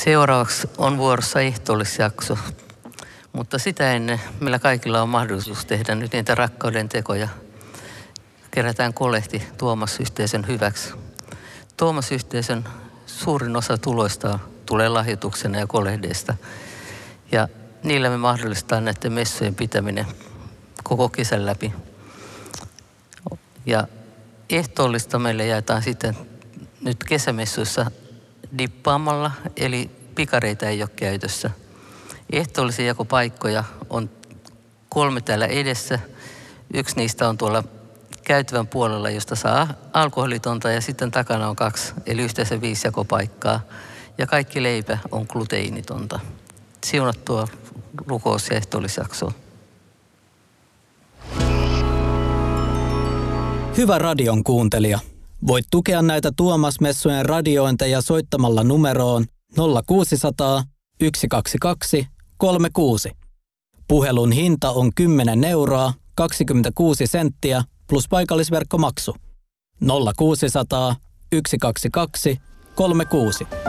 Seuraavaksi on vuorossa ehtoollisjakso, mutta sitä ennen meillä kaikilla on mahdollisuus tehdä nyt niitä rakkauden tekoja. Kerätään kolehti Tuomas-yhteisön hyväksi. Tuomas-yhteisön suurin osa tuloista tulee lahjoituksena ja kolehdeista. Ja niillä me mahdollistaa näiden messujen pitäminen koko kesän läpi. Ja ehtoollista meille jaetaan sitten nyt kesämessuissa dippaamalla, eli pikareita ei ole käytössä. Ehtoollisia jakopaikkoja on 3 täällä edessä. Yksi niistä on tuolla käytävän puolella, josta saa alkoholitonta, ja sitten takana on 2, eli yhteensä 5 jakopaikkaa. Ja kaikki leipä on gluteinitonta. Siunattua rukous- ja ehtoollisjaksoa. Hyvä radion kuuntelija. Voit tukea näitä Tuomas-messujen radiointeja soittamalla numeroon 0600 122 36. Puhelun hinta on 10 euroa 26 senttiä plus paikallisverkkomaksu. 0600 122 36.